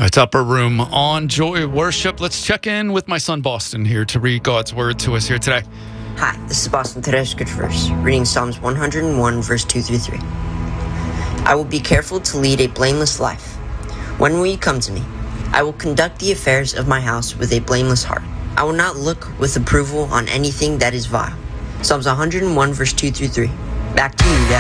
It's Upper Room on Joy Worship. Let's check in with my son Boston here to read God's word to us here today. Hi, this is Boston. Today's scripture verse, reading Psalms 101, verse 2 through 3. I will be careful to lead a blameless life. When will you come to me? I will conduct the affairs of my house with a blameless heart. I will not look with approval on anything that is vile. Psalms 101, verse 2 through 3. Back to you, Dad.